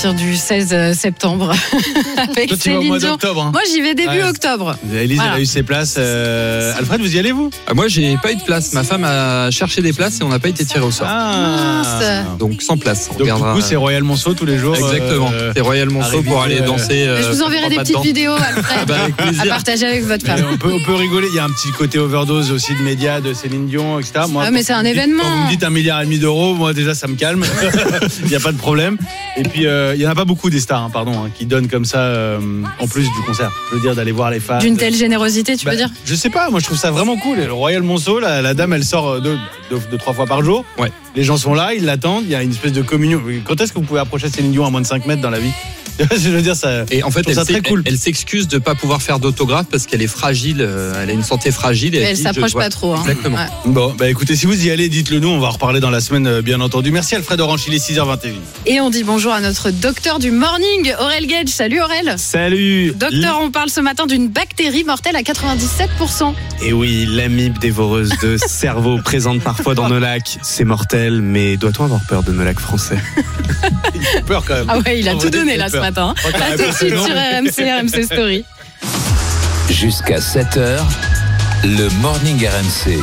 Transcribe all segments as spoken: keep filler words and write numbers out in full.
partir du seize septembre avec Toi, tu vas au Céline mois Dion. d'octobre. Hein. Moi, j'y vais début Ouais. octobre. Elise, Voilà. elle a eu ses places. Euh... Alfred, vous y allez, vous? Ah, moi, j'ai pas eu de place. Ma femme a cherché des places et on n'a pas été tiré au sort. Mince. Donc sans place. On Donc, du regardera. coup, c'est Royal Monceau tous les jours. Exactement. euh, C'est Royal Monceau à pour aller réviser, danser. Je vous euh, enverrai prends des pas petites dedans. vidéos, Alfred, Bah, avec à plaisir. partager avec votre Mais femme. on, peut, on peut rigoler, il y a un petit côté overdose aussi de médias, de Céline Dion, et cetera. Moi, Ah, mais quand c'est vous un me dites- événement. Quand vous me dites un milliard et demi d'euros, moi déjà ça me calme, il n'y a pas de problème. Et puis euh, il n'y en a pas beaucoup des stars, hein, pardon, hein, qui donnent comme ça, euh, en plus du concert. Je veux dire, d'aller voir les fans. D'une telle générosité, tu Bah, peux dire? Je sais pas, moi je trouve ça vraiment cool. Le Royal Monceau, la, la dame elle sort deux, deux, deux, trois fois par jour. Ouais. Les gens sont là, ils l'attendent, il y a une espèce de communion. Quand est-ce que vous pouvez approcher Céline Dion à moins de cinq mètres dans la vie? Je veux dire, ça. Et en fait, Je trouve elle, ça très s'est- cool. elle, elle s'excuse de pas pouvoir faire d'autographe parce qu'elle est fragile, euh, elle a une santé fragile. Et Mais elle dit, s'approche je- pas ouais, trop. Hein. Exactement. Ouais. Bon, bah écoutez, si vous y allez, dites-le nous, on va en reparler dans la semaine, euh, bien entendu. Merci Alfred Orange, il est six heures vingt et une. Et on dit bonjour à notre docteur du morning, Aurel Gage. Salut Aurel. Salut. Docteur, on parle ce matin d'une bactérie mortelle à quatre-vingt-dix-sept pour cent. Et oui, l'amibe dévoreuse de cerveau présente parfois dans nos lacs. C'est mortel, mais doit-on avoir peur de nos lacs français? J'ai peur quand même. Ah ouais, il a En tout vrai, donné j'ai là ce peur. matin. Je crois que la À tout de réponse est suite non. sur R M C, R M C Story. Jusqu'à sept heures, le Morning R M C.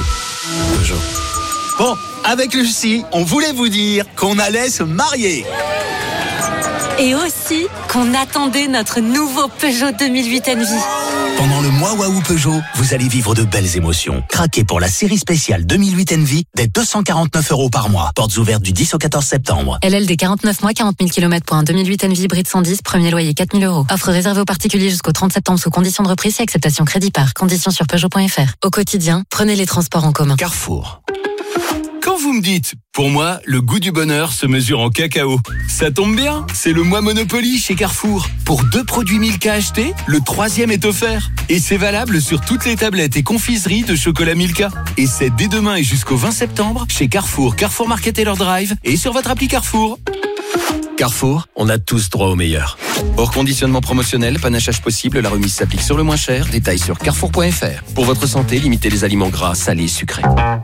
Bon, avec Lucie, on voulait vous dire qu'on allait se marier. Et aussi qu'on attendait notre nouveau Peugeot deux mille huit Envy. Pendant le mois Waouh Peugeot, vous allez vivre de belles émotions. Craquez pour la série spéciale deux mille huit Envy dès deux cent quarante-neuf euros par mois. Portes ouvertes du dix au quatorze septembre. L L D quarante-neuf mois, quarante mille kilomètres pour un deux mille huit Envy hybride cent dix, premier loyer quatre mille euros. Offre réservée aux particuliers jusqu'au trente septembre sous conditions de reprise et acceptation crédit par. Conditions sur Peugeot point F R. Au quotidien, prenez les transports en commun. Carrefour. Quand vous me dites, pour moi, le goût du bonheur se mesure en cacao. Ça tombe bien, c'est le mois Monopoly chez Carrefour. Pour deux produits Milka achetés, le troisième est offert. Et c'est valable sur toutes les tablettes et confiseries de chocolat Milka. Et c'est dès demain et jusqu'au vingt septembre chez Carrefour, Carrefour Market et leur Drive et sur votre appli Carrefour. Carrefour, on a tous droit au meilleur. Hors conditionnement promotionnel, panachage possible, la remise s'applique sur le moins cher. Détails sur carrefour point F R. Pour votre santé, limitez les aliments gras, salés, sucrés.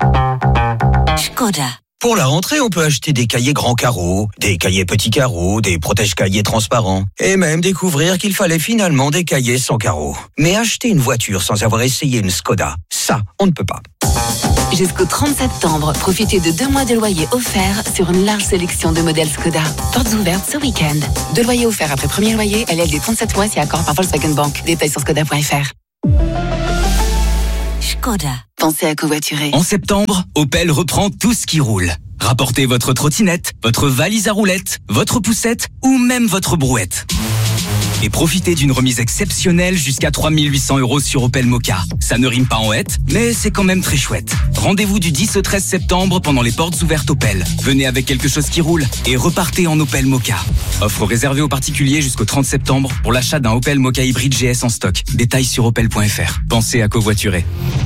Skoda. Pour la rentrée, on peut acheter des cahiers grands carreaux, des cahiers petits carreaux, des protège-cahiers transparents, et même découvrir qu'il fallait finalement des cahiers sans carreaux. Mais acheter une voiture sans avoir essayé une Skoda, ça, on ne peut pas. Jusqu'au trente septembre, profitez de deux mois de loyer offert sur une large sélection de modèles Skoda. Portes ouvertes ce week-end. Deux loyers offerts après premier loyer, L L D trente-sept mois si accord par Volkswagen Bank. Détails sur skoda point F R. Skoda. Pensez à covoiturer. En septembre, Opel reprend tout ce qui roule. Rapportez votre trottinette, votre valise à roulettes, votre poussette ou même votre brouette. Et profitez d'une remise exceptionnelle jusqu'à trois mille huit cents euros sur Opel Mokka. Ça ne rime pas en hête, mais c'est quand même très chouette. Rendez-vous du dix au treize septembre pendant les portes ouvertes Opel. Venez avec quelque chose qui roule et repartez en Opel Mokka. Offre réservée aux particuliers jusqu'au trente septembre pour l'achat d'un Opel Mokka hybride G S en stock. Détails sur opel point F R. Pensez à covoiturer.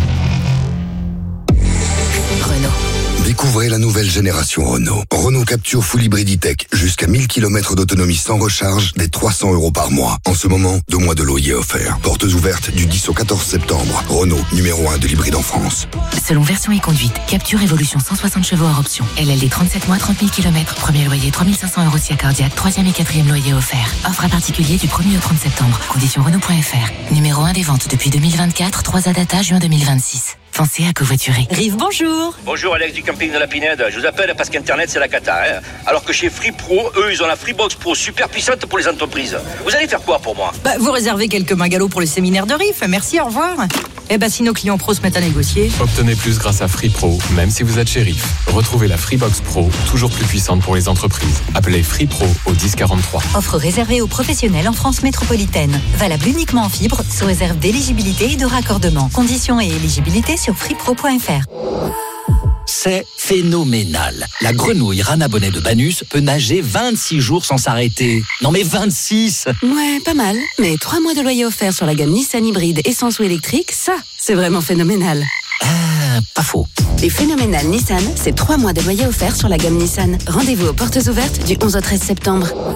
Découvrez la nouvelle génération Renault. Renault Capture Full Hybrid E-Tech. Jusqu'à mille kilomètres d'autonomie sans recharge, dès trois cents euros par mois. En ce moment, deux mois de loyer offert. Portes ouvertes du dix au quatorze septembre. Renault, numéro un de l'hybride en France. Selon version et conduite, Capture Evolution cent soixante chevaux hors option. L L D trente-sept mois, trente mille kilomètres. Premier loyer trois mille cinq cents euros si accordiate. Troisième et quatrième loyer offert. Offre à particulier du premier au trente septembre. Conditions Renault point F R. Numéro un des ventes depuis deux mille vingt-quatre. trois A data juin deux mille vingt-six. Pensez à covoiturer. Rive, bonjour. Bonjour, Alex du camping de la Pinède. Je vous appelle parce qu'Internet, c'est la cata. Hein. Alors que chez Free Pro, eux, ils ont la Freebox Pro super puissante pour les entreprises. Vous allez faire quoi pour moi? Bah, vous réservez quelques magalots pour le séminaire de Rive. Merci, au revoir. Eh ben, si nos clients pros se mettent à négocier. Obtenez plus grâce à Free Pro, même si vous êtes chez Riff. Retrouvez la Freebox Pro, toujours plus puissante pour les entreprises. Appelez Free Pro au dix quarante-trois. Offre réservée aux professionnels en France métropolitaine. Valable uniquement en fibre, sous réserve d'éligibilité et de raccordement. Conditions et éligibilité sur free pro point F R. C'est phénoménal. La grenouille Rana Bonnet de Banus peut nager vingt-six jours sans s'arrêter. Non mais vingt-six! Ouais, pas mal. Mais trois mois de loyer offert sur la gamme Nissan hybride essence ou électrique, ça, c'est vraiment phénoménal. Ah, pas faux. Les phénoménales Nissan, c'est trois mois de loyer offert sur la gamme Nissan. Rendez-vous aux portes ouvertes du onze au treize septembre.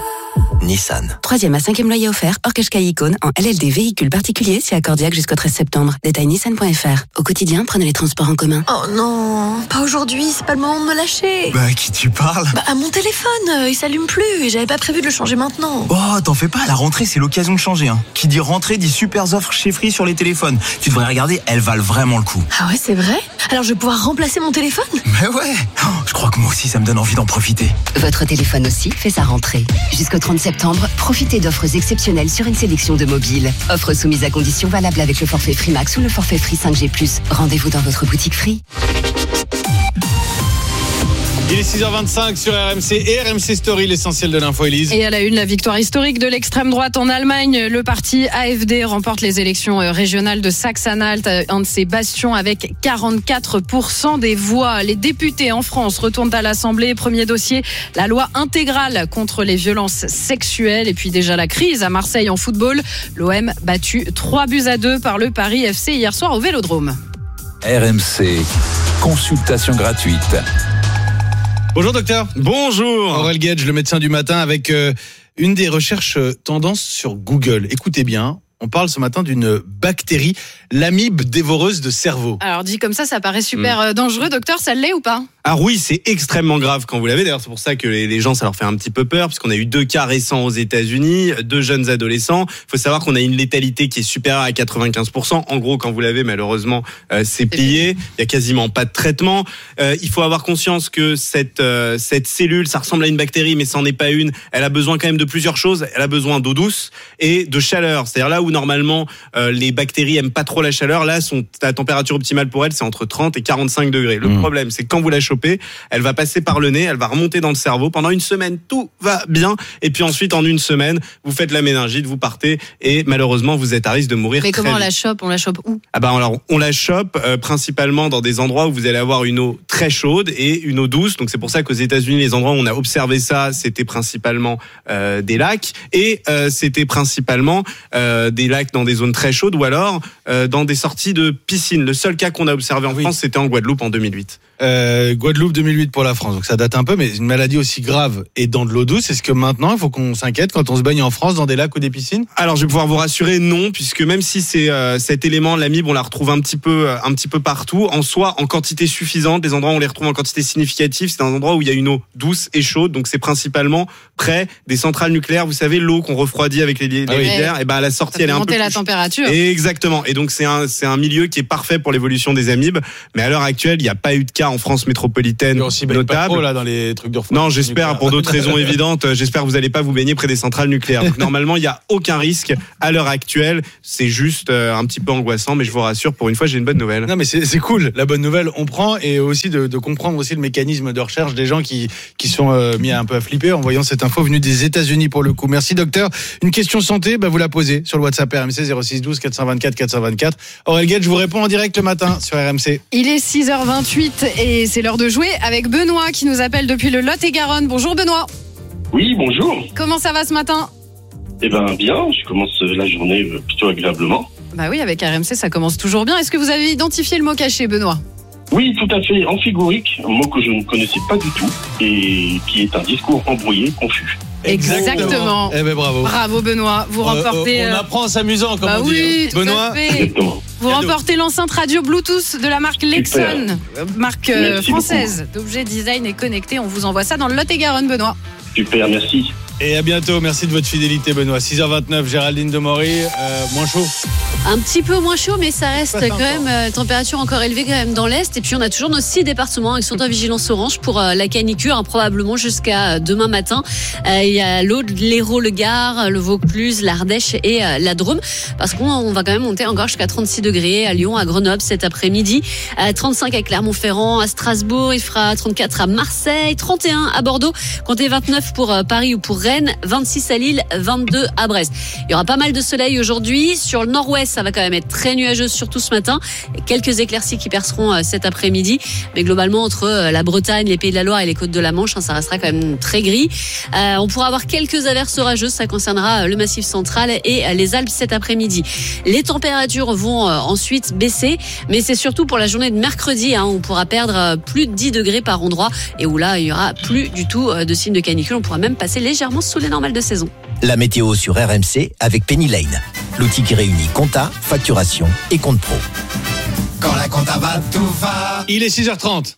Nissan. Troisième à cinquième loyer offert, hors Qashqai Icône, en L L D véhicule particulier, c'est accordiaque jusqu'au treize septembre. Détail nissan point f r. Au quotidien, prenez les transports en commun. Oh non, pas aujourd'hui, c'est pas le moment de me lâcher. Bah, à qui tu parles? Bah, à mon téléphone, euh, il s'allume plus et j'avais pas prévu de le changer maintenant. Oh, t'en fais pas, la rentrée, c'est l'occasion de changer. Hein. Qui dit rentrée dit super offres chez Free sur les téléphones. Tu devrais regarder, elles valent vraiment le coup. Ah ouais, c'est vrai? Alors je vais pouvoir remplacer mon téléphone? Mais ouais, oh, je crois que moi aussi, ça me donne envie d'en profiter. Votre téléphone aussi fait sa rentrée. Jusqu'au trente septembre, profitez d'offres exceptionnelles sur une sélection de mobiles. Offres soumises à conditions valables avec le forfait Free Max ou le forfait Free cinq G plus. Rendez-vous dans votre boutique Free. Il est six heures vingt-cinq sur R M C et R M C Story, l'essentiel de l'info, Élise. Et à la une, la victoire historique de l'extrême droite en Allemagne. Le parti A F D remporte les élections régionales de Saxe-Anhalt, un de ses bastions, avec quarante-quatre pour cent des voix. Les députés en France retournent à l'Assemblée. Premier dossier, la loi intégrale contre les violences sexuelles. Et puis déjà la crise à Marseille en football. L'O M battu trois buts à deux par le Paris F C hier soir au Vélodrome. R M C, consultation gratuite. Bonjour docteur. Bonjour. Aurel Gage, le médecin du matin, avec euh, une des recherches euh, tendances sur Google. Écoutez bien, on parle ce matin d'une bactérie, l'amibe dévoreuse de cerveau. Alors dit comme ça, ça paraît super mmh. dangereux. Docteur, ça l'est ou pas ? Ah oui, c'est extrêmement grave quand vous l'avez. D'ailleurs, c'est pour ça que les gens, ça leur fait un petit peu peur, puisqu'on a eu deux cas récents aux États-Unis, deux jeunes adolescents. Il faut savoir qu'on a une létalité qui est supérieure à quatre-vingt-quinze pour cent. En gros, quand vous l'avez, malheureusement, euh, c'est plié. Il y a quasiment pas de traitement. Euh, il faut avoir conscience que cette euh, cette cellule, ça ressemble à une bactérie, mais ça n'en est pas une. Elle a besoin quand même de plusieurs choses. Elle a besoin d'eau douce et de chaleur. C'est-à-dire là où normalement euh, les bactéries aiment pas trop la chaleur, là, son, la température optimale pour elles, c'est entre trente et quarante-cinq degrés. Le mmh. problème, c'est que quand vous la chopez, elle va passer par le nez, elle va remonter dans le cerveau. Pendant une semaine, tout va bien. Et puis ensuite, en une semaine, vous faites la méningite, vous partez et malheureusement, vous êtes à risque de mourir. Mais très comment on vite. la chope ? On la chope où ? Ah ben alors, on la chope euh, principalement dans des endroits où vous allez avoir une eau très chaude et une eau douce. Donc c'est pour ça qu'aux États-Unis, les endroits où on a observé ça, c'était principalement euh, des lacs et euh, c'était principalement euh, des lacs dans des zones très chaudes ou alors euh, dans des sorties de piscine. Le seul cas qu'on a observé en oui. France, c'était en Guadeloupe en deux mille huit. Euh, Guadeloupe deux mille huit pour la France, donc ça date un peu, mais une maladie aussi grave et dans de l'eau douce, est-ce que maintenant il faut qu'on s'inquiète quand on se baigne en France dans des lacs ou des piscines ? Alors je vais pouvoir vous rassurer, non, puisque même si c'est euh, cet élément, l'amibe, on la retrouve un petit peu, euh, un petit peu partout, en soi en quantité suffisante. Les endroits où on les retrouve en quantité significative, c'est un endroit où il y a une eau douce et chaude, donc c'est principalement près des centrales nucléaires. Vous savez, l'eau qu'on refroidit avec les, les ah oui. nucléaires, et ben à la sortie elle est un peu monter la plus... température. Exactement. Et donc c'est un c'est un milieu qui est parfait pour l'évolution des amibes. Mais à l'heure actuelle, il n'y a pas eu de cas en France métropolitaine notable. Pas trop, là, dans les trucs de non, j'espère nucléaire. Pour d'autres raisons évidentes. J'espère que vous n'allez pas vous baigner près des centrales nucléaires. Donc normalement, il n'y a aucun risque à l'heure actuelle. C'est juste euh, un petit peu angoissant, mais je vous rassure, pour une fois, j'ai une bonne nouvelle. Non, mais c'est, c'est cool. La bonne nouvelle, on prend et aussi de, de comprendre aussi le mécanisme de recherche des gens qui qui sont euh, mis un peu à flipper en voyant cette info venue des États-Unis pour le coup. Merci docteur. Une question santé, bah vous la posez sur le WhatsApp R M C zéro six douze quatre cent vingt-quatre quatre cent vingt-quatre. Aurel Gage, je vous réponds en direct le matin sur R M C. Il est six heures vingt-huit et c'est l'heure de jouer avec Benoît qui nous appelle depuis le Lot-et-Garonne. Bonjour Benoît. Oui, bonjour. Comment ça va ce matin ? Eh ben bien, je commence la journée plutôt agréablement. Bah oui, avec R M C ça commence toujours bien. Est-ce que vous avez identifié le mot caché, Benoît ? Oui, tout à fait. Amphigourique, un mot que je ne connaissais pas du tout et qui est un discours embrouillé, confus. Exactement. Eh ben bravo. Bravo Benoît. Vous remportez. Euh, on apprend en s'amusant, comme bah on oui, dit. Benoît. Vous remportez l'enceinte radio Bluetooth de la marque Lexon, marque euh, française d'objets design et connectés. On vous envoie ça dans le Lot-et-Garonne, Benoît. Super, merci. Et à bientôt. Merci de votre fidélité, Benoît. six heures vingt-neuf, Géraldine Demory, euh, moins chaud. Un petit peu moins chaud, mais ça reste quand même euh, température encore élevée quand même dans l'est. Et puis on a toujours nos six départements qui sont en vigilance orange pour euh, la canicule, hein, probablement jusqu'à euh, demain matin. Euh, il y a l'Aude, l'Hérault, le Gard, le Vaucluse, l'Ardèche et euh, la Drôme, parce qu'on on va quand même monter encore jusqu'à trente-six degrés à Lyon, à Grenoble cet après-midi, à trente-cinq à Clermont-Ferrand, à Strasbourg, il fera trente-quatre à Marseille, trente et un à Bordeaux, comptez vingt-neuf pour euh, Paris ou pour Rennes, vingt-six à Lille, vingt-deux à Brest. Il y aura pas mal de soleil aujourd'hui. Sur le nord-ouest, ça va quand même être très nuageux, surtout ce matin. Et quelques éclaircies qui perceront euh, cet après-midi. Mais globalement, entre euh, la Bretagne, les Pays de la Loire et les côtes de la Manche, hein, ça restera quand même très gris. Euh, on pourra avoir quelques averses orageuses. Ça concernera euh, le Massif central et euh, les Alpes cet après-midi. Les températures vont euh, ensuite baisser. Mais c'est surtout pour la journée de mercredi. Hein, on pourra perdre euh, plus de dix degrés par endroit. Et où là, il y aura plus du tout euh, de signes de canicule. On pourra même passer légèrement vraiment sous les normales de saison. La météo sur R M C avec Penny Lane, l'outil qui réunit compta, facturation et compte pro. Quand la compta va, tout va. Il est six heures trente.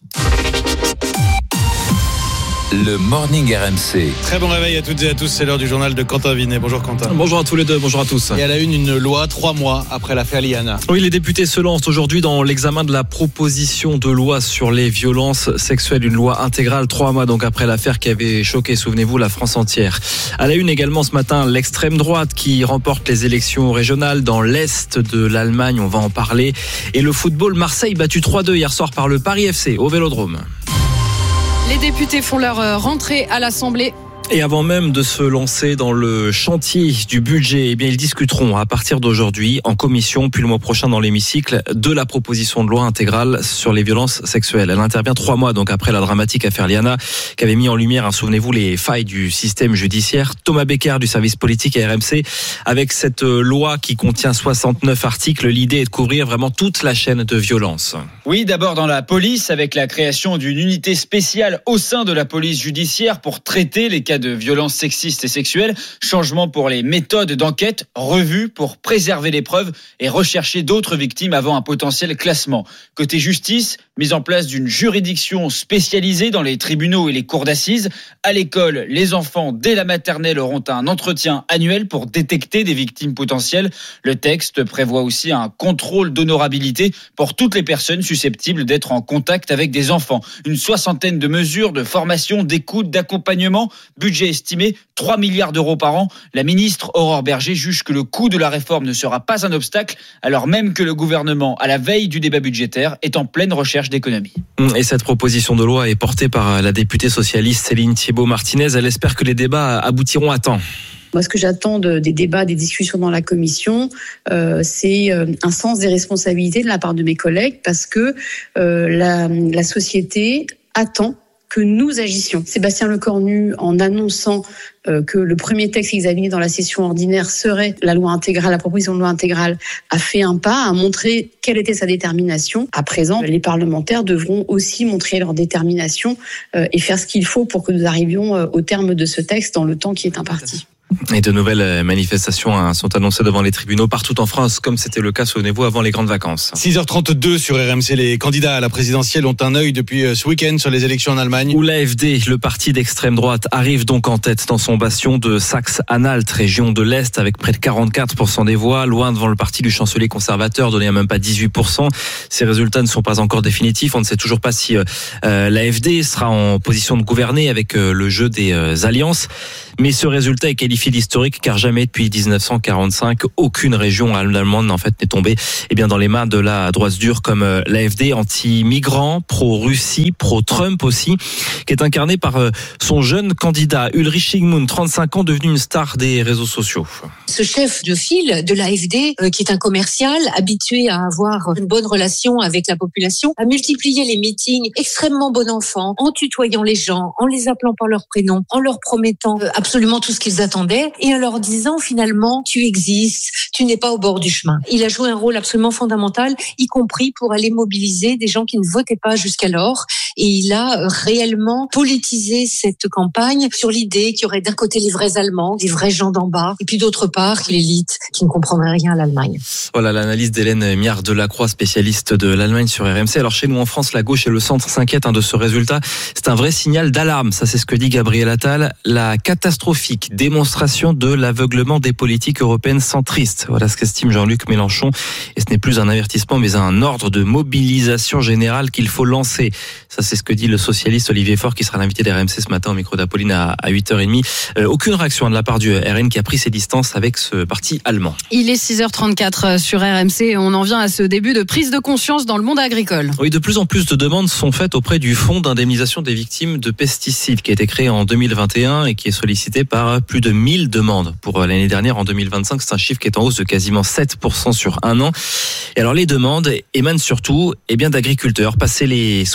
Le Morning R M C. Très bon réveil à toutes et à tous, c'est l'heure du journal de Quentin Vinet. Bonjour Quentin. Bonjour à tous les deux, bonjour à tous. Et à la une, une loi trois mois après l'affaire Liana. Oui, les députés se lancent aujourd'hui dans l'examen de la proposition de loi sur les violences sexuelles. Une loi intégrale, trois mois donc après l'affaire qui avait choqué, souvenez-vous, la France entière. À la une également ce matin, l'extrême droite qui remporte les élections régionales dans l'Est de l'Allemagne, on va en parler. Et le football, Marseille battu trois deux hier soir par le Paris F C au Vélodrome. Les députés font leur rentrée à l'Assemblée. Et avant même de se lancer dans le chantier du budget, eh bien ils discuteront à partir d'aujourd'hui en commission, puis le mois prochain dans l'hémicycle, de la proposition de loi intégrale sur les violences sexuelles. Elle intervient trois mois donc après la dramatique affaire Liana, qui avait mis en lumière, hein, souvenez-vous, les failles du système judiciaire. Thomas Becker du service politique à R M C, avec cette loi qui contient soixante-neuf articles, l'idée est de couvrir vraiment toute la chaîne de violence. Oui, d'abord dans la police, avec la création d'une unité spéciale au sein de la police judiciaire pour traiter les cas de violences sexistes et sexuelles, changement pour les méthodes d'enquête, revue pour préserver les preuves et rechercher d'autres victimes avant un potentiel classement. Côté justice, mise en place d'une juridiction spécialisée dans les tribunaux et les cours d'assises. À l'école, les enfants dès la maternelle auront un entretien annuel pour détecter des victimes potentielles. Le texte prévoit aussi un contrôle d'honorabilité pour toutes les personnes susceptibles d'être en contact avec des enfants. Une soixantaine de mesures de formation, d'écoute, d'accompagnement. Budget estimé trois milliards d'euros par an. La ministre Aurore Berger juge que le coût de la réforme ne sera pas un obstacle, alors même que le gouvernement, à la veille du débat budgétaire, est en pleine recherche d'économie. Et cette proposition de loi est portée par la députée socialiste Céline Thibault-Martinez. Elle espère que les débats aboutiront à temps. Moi, ce que j'attends de, des débats, des discussions dans la commission, euh, c'est euh, un sens des responsabilités de la part de mes collègues, parce que euh, la, la société attend que nous agissions. Sébastien Lecornu, en annonçant euh, que le premier texte examiné dans la session ordinaire serait la loi intégrale, la proposition de loi intégrale, a fait un pas, a montré quelle était sa détermination. À présent, les parlementaires devront aussi montrer leur détermination euh, et faire ce qu'il faut pour que nous arrivions euh, au terme de ce texte dans le temps qui est imparti. Et de nouvelles manifestations hein, sont annoncées devant les tribunaux partout en France, comme c'était le cas, souvenez-vous, avant les grandes vacances. six heures trente-deux sur R M C. Les candidats à la présidentielle ont un œil depuis ce week-end sur les élections en Allemagne. Où l'A F D, le parti d'extrême droite, arrive donc en tête dans son bastion de Saxe-Anhalt, région de l'Est, avec près de quarante-quatre pour cent des voix, loin devant le parti du chancelier conservateur, donné à même pas dix-huit pour cent. Ces résultats ne sont pas encore définitifs. On ne sait toujours pas si euh, l'A F D sera en position de gouverner avec euh, le jeu des euh, alliances. Mais ce résultat est qualifié d'historique car jamais depuis dix-neuf cent quarante-cinq, aucune région allemande en fait n'est tombée eh bien dans les mains de la droite dure comme l'A F D, anti-migrants, pro-Russie, pro-Trump aussi, qui est incarné par son jeune candidat Ulrich Sigmund, trente-cinq ans, devenu une star des réseaux sociaux. Ce chef de file de l'A F D, euh, qui est un commercial habitué à avoir une bonne relation avec la population, a multiplié les meetings, extrêmement bon enfant, en tutoyant les gens, en les appelant par leur prénom, en leur promettant euh, absolument tout ce qu'ils attendaient et en leur disant finalement tu existes, tu n'es pas au bord du chemin. Il a joué un rôle absolument fondamental, y compris pour aller mobiliser des gens qui ne votaient pas jusqu'alors, et il a réellement politisé cette campagne sur l'idée qu'il y aurait d'un côté les vrais Allemands, les vrais gens d'en bas, et puis d'autre part l'élite qui ne comprendrait rien à l'Allemagne. Voilà l'analyse d'Hélène Miard-Delacroix, spécialiste de l'Allemagne sur R M C. Alors chez nous en France, la gauche et le centre s'inquiètent hein, de ce résultat. C'est un vrai signal d'alarme, ça c'est ce que dit Gabriel Attal. La catastrophique démonstration de l'aveuglement des politiques européennes centristes. Voilà ce qu'estime Jean-Luc Mélenchon. Et ce n'est plus un avertissement, mais un ordre de mobilisation générale qu'il faut lancer. Ça, c'est ce que dit le socialiste Olivier Faure, qui sera l'invité d'R M C ce matin au micro d'Apolline à huit heures trente. Euh, aucune réaction de la part du R N qui a pris ses distances avec ce parti allemand. Il est six heures trente-quatre sur R M C et on en vient à ce début de prise de conscience dans le monde agricole. Oui, de plus en plus de demandes sont faites auprès du Fonds d'indemnisation des victimes de pesticides qui a été créé en deux mille vingt et un et qui est sollicité par plus de mille demandes pour l'année dernière. En deux mille vingt-cinq, c'est un chiffre qui est en hausse de quasiment sept pour cent sur un an. Et alors les demandes émanent surtout eh bien, d'agriculteurs passés les soixante ans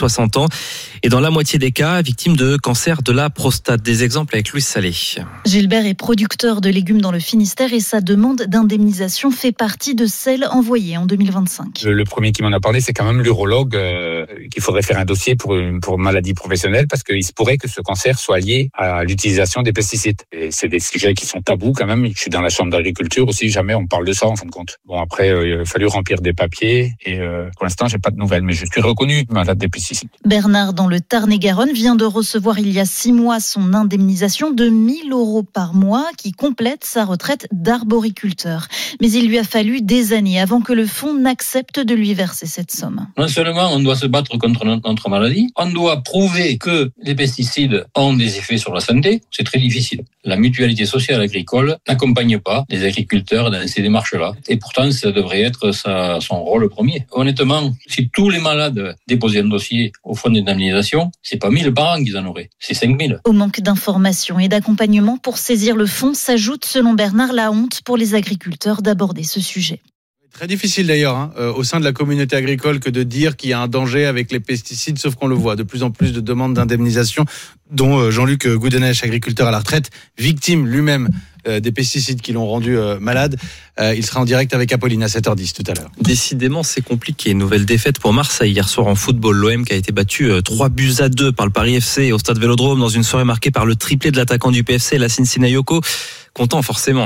et dans la moitié des cas, victime de cancer de la prostate. Des exemples avec Louis Salé. Gilbert est producteur de légumes dans le Finistère et sa demande d'indemnisation fait partie de celle envoyée en deux mille vingt-cinq. Le premier qui m'en a parlé, c'est quand même l'urologue, euh, qu'il faudrait faire un dossier pour une pour maladie professionnelle parce qu'il se pourrait que ce cancer soit lié à l'utilisation des pesticides. Et c'est des sujets qui sont tabous quand même. Je suis dans la chambre d'agriculture aussi, jamais on parle de ça en fin de compte. Bon, après, euh, il a fallu remplir des papiers et euh, pour l'instant, j'ai pas de nouvelles, mais je suis reconnu malade des pesticides. Bernard, dans le Tarn-et-Garonne, vient de recevoir il y a six mois son indemnisation de mille euros par mois qui complète sa retraite d'arboriculteur. Mais il lui a fallu des années avant que le fonds n'accepte de lui verser cette somme. Non seulement on doit se battre contre notre maladie, on doit prouver que les pesticides ont des effets sur la santé, c'est très difficile. La mutualité sociale agricole n'accompagne pas les agriculteurs dans ces démarches-là. Et pourtant, ça devrait être sa, son rôle premier. Honnêtement, si tous les malades déposaient un dossier au fonds d'indemnisation, c'est pas mille par an qu'ils en auraient, c'est cinq mille. Au manque d'informations et d'accompagnement pour saisir le fonds s'ajoute, selon Bernard, la honte pour les agriculteurs d'aborder ce sujet. Très difficile d'ailleurs hein, euh, au sein de la communauté agricole que de dire qu'il y a un danger avec les pesticides, sauf qu'on le voit, de plus en plus de demandes d'indemnisation, dont euh, Jean-Luc Goudenech, agriculteur à la retraite, victime lui-même euh, des pesticides qui l'ont rendu euh, malade. Euh, il sera en direct avec Apolline à sept heures dix tout à l'heure. Décidément, c'est compliqué. Nouvelle défaite pour Marseille hier soir en football. L'O M qui a été battu euh, trois buts à deux par le Paris F C au stade Vélodrome dans une soirée marquée par le triplé de l'attaquant du P F C, Lassine Sinayoko. Content forcément.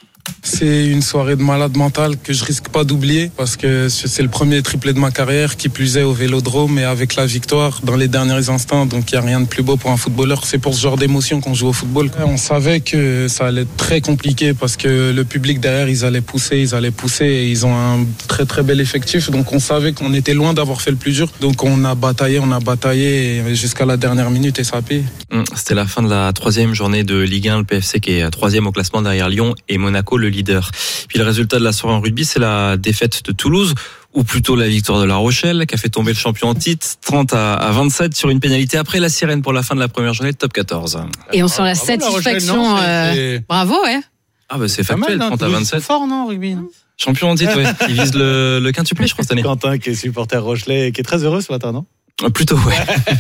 C'est une soirée de malade mental que je risque pas d'oublier parce que c'est le premier triplé de ma carrière, qui plus est au Vélodrome et avec la victoire dans les derniers instants. Donc il n'y a rien de plus beau pour un footballeur. C'est pour ce genre d'émotion qu'on joue au football. On savait que ça allait être très compliqué parce que le public derrière, ils allaient pousser, ils allaient pousser et ils ont un très très bel effectif. Donc on savait qu'on était loin d'avoir fait le plus dur. Donc on a bataillé, on a bataillé jusqu'à la dernière minute et ça a payé. C'était la fin de la troisième journée de Ligue un. Le P F C qui est troisième au classement derrière Lyon et Monaco, le leader. Puis le résultat de la soirée en rugby, c'est la défaite de Toulouse, ou plutôt la victoire de La Rochelle, qui a fait tomber le champion en titre, trente à vingt-sept sur une pénalité après la sirène pour la fin de la première journée de top quatorze. Et on sent la Bravo, satisfaction. La Rochelle, non, c'est... Euh... Bravo, ouais. Ah bah c'est factuel, mal, trente à vingt-sept. C'est fort, non, rugby, non champion en titre, ouais. Il vise le, le quintuplé, je crois, cette année. Quentin, qui est supporter Rochelais et qui est très heureux ce matin, non? Plutôt, ouais.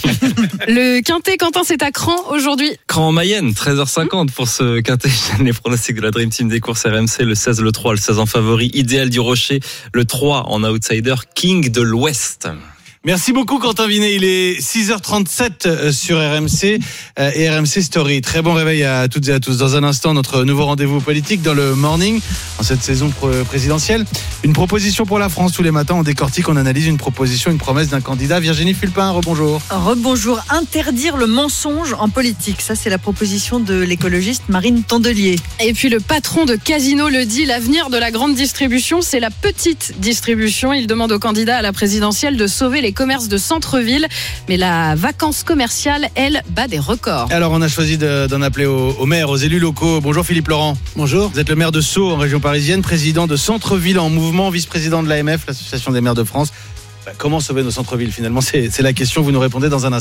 Le quintet, Quentin, c'est à Cran aujourd'hui. Cran en Mayenne, treize heures cinquante pour ce quintet. Les pronostics de la Dream Team des courses R M C, le seize, le trois, le seize en favori, Idéal du Rocher, le trois en outsider, King de l'Ouest. Merci beaucoup Quentin Vinet, il est six heures trente-sept sur R M C et R M C Story. Très bon réveil à toutes et à tous. Dans un instant, notre nouveau rendez-vous politique dans le Morning en cette saison présidentielle. Une proposition pour la France tous les matins. On décortique, on analyse une proposition, une promesse d'un candidat. Virginie Fulpin, rebonjour. Rebonjour. Interdire le mensonge en politique. Ça, c'est la proposition de l'écologiste Marine Tondelier. Et puis le patron de Casino le dit, l'avenir de la grande distribution, c'est la petite distribution. Il demande au candidat à la présidentielle de sauver les commerces de centre-ville, mais la vacance commerciale, elle, bat des records. Alors on a choisi de, d'en appeler aux, aux maires, aux élus locaux. Bonjour Philippe Laurent. Bonjour. Vous êtes le maire de Sceaux en région parisienne, président de Centre-Ville en Mouvement, vice-président de l'A M F, l'association des maires de France. Bah, comment sauver nos centres-villes finalement, c'est, c'est la question, vous nous répondez dans un instant.